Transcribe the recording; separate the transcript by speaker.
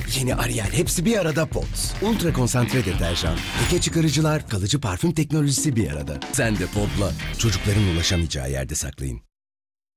Speaker 1: Yeni Ariel hepsi bir arada Pods. Ultra konsantre deterjan, leke çıkarıcılar, kalıcı parfüm teknolojisi bir arada. Sen de Pod'la çocukların ulaşamayacağı yerde saklayın.